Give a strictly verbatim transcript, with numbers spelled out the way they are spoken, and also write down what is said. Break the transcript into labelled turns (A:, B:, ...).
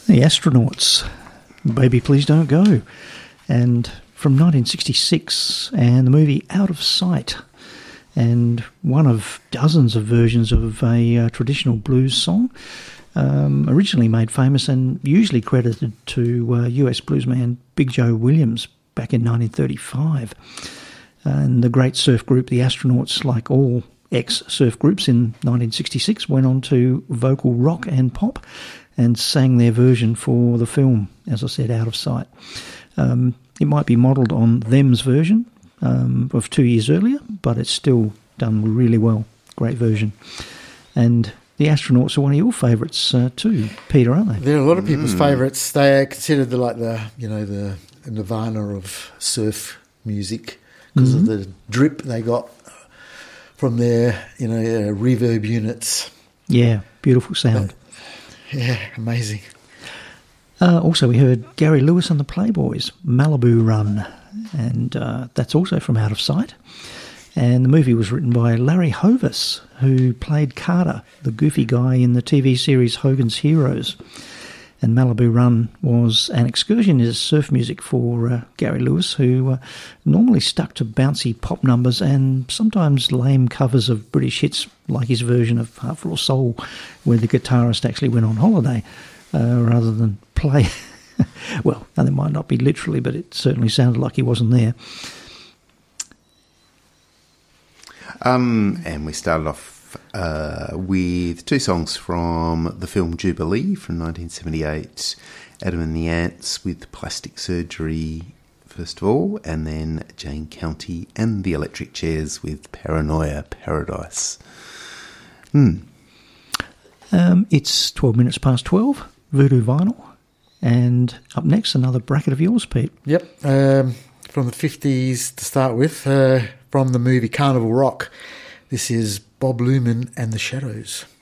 A: The Astronauts, Baby Please Don't Go, and from nineteen sixty-six, and the movie Out of Sight, and one of dozens of versions of a uh, traditional blues song, um, originally made famous and usually credited to uh, U S bluesman Big Joe Williams back in nineteen thirty-five. And the great surf group, the Astronauts, like all ex-surf groups in nineteen sixty-six, went on to vocal rock and pop and sang their version for the film, as I said, Out of Sight. Um, it might be modelled on Them's version um, of two years earlier, but it's still done really well. Great version. And the Astronauts are one of your favourites uh, too, Peter, aren't they?
B: They're a lot of people's mm. favourites. They are considered the, like the, you know, the Nirvana of surf music because mm-hmm. of the drip they got from their, you know, uh, reverb units.
A: Yeah, beautiful sound.
B: But, yeah, amazing.
A: Uh, also, we heard Gary Lewis and the Playboys, Malibu Run, and uh, that's also from Out of Sight. And the movie was written by Larry Hovis, who played Carter, the goofy guy in the T V series Hogan's Heroes. And Malibu Run was an excursion into surf music for uh, Gary Lewis, who uh, normally stuck to bouncy pop numbers and sometimes lame covers of British hits, like his version of Heart for Soul, where the guitarist actually went on holiday uh, rather than play. Well, that might not be literally, but it certainly sounded like he wasn't there.
C: Um, and we started off uh, with two songs from the film Jubilee from nineteen seventy-eight, Adam and the Ants with Plastic Surgery first of all, and then Jane County and the Electric Chairs with Paranoia Paradise. Hmm.
A: Um, it's twelve minutes past twelve, Voodoo Vinyl, and up next another bracket of yours, Pete.
B: Yep, um, from the fifties to start with, uh, from the movie Carnival Rock. This is Bob Luman and the Shadows.